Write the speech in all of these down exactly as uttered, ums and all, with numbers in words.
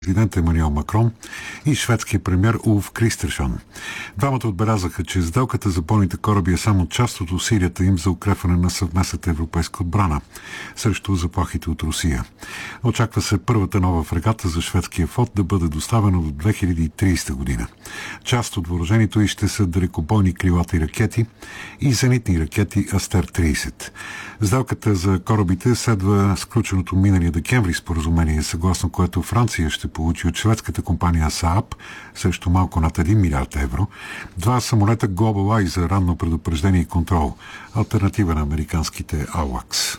президент Емануел Макрон и шведския премиер Улф Кристерсон. Двамата отбелязаха, че сделката за бойните кораби е само част от усилията им за укрепване на съвместната европейска отбрана срещу заплахите от Русия. Очаква се първата нова фрегата за шведския флот да бъде доставена до две хиляди и тридесета година. Част от въоръжението й ще са далекобойни крилати ракети и зенитни ракети Астер тридесет. Сделката за корабите следва сключеното миналия декември споразумение, съгласно което Франция ще получи от шведската компания СААП срещу малко над един милиард евро два самолета Global Eye за ранно предупреждение и контрол, алтернатива на американските AWACS.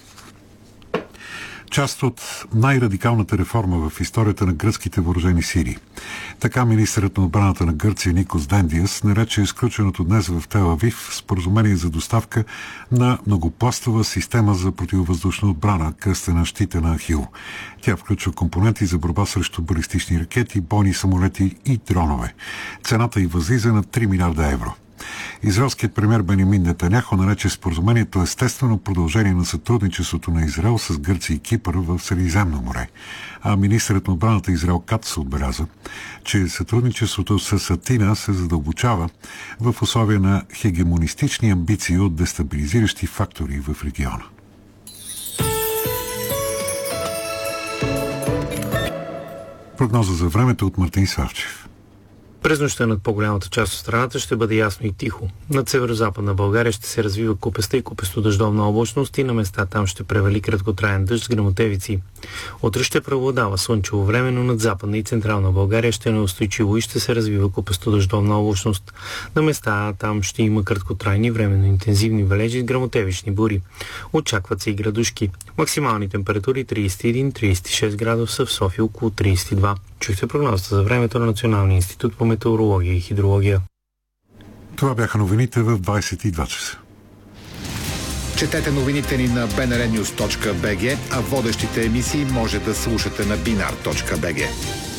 Част от най-радикалната реформа в историята на гръцките въоръжени сили. Така министърът на отбраната на Гърция Никос Дендиас нарече изключеното днес в Тел Авив споразумение за доставка на многопластова система за противовъздушна отбрана, кръстена щита на Ахил. Тя включва компоненти за борба срещу балистични ракети, бойни самолети и дронове. Цената й възлиза на три милиарда евро. Израелският премиер Бенямин Нетаняху нарече споразумението естествено продължение на сътрудничеството на Израел с Гърция и Кипър в Средиземно море. А министърът на отбраната Израел Кац отбеляза, че сътрудничеството с Атина се задълбочава в условия на хегемонистични амбиции от дестабилизиращи фактори в региона. Прогноза за времето от Мартин Савчев. През нощта над по-голямата част от страната ще бъде ясно и тихо. Над северо-западна България ще се развива купеста и купесто-дъждовна облачност и на места там ще превали краткотраен дъжд с гръмотевици. Утре ще преобладава слънчево време, но над западна и централна България ще е неустойчиво и ще се развива купесто-дъждовна облачност. На места там ще има краткотрайни временно интензивни валежи с гръмотевични бури. Очакват се и градушки. Максимални температури тридесет и един до тридесет и шест градуса, в София около тридесет и два. Чухте прогнозата за времето на Националния институт по метеорология и хидрология. Това бяха новините в двадесет и два часа. Четете новините ни на би ен ар нюз точка би джи, а водещите емисии може да слушате на бинар точка би джи.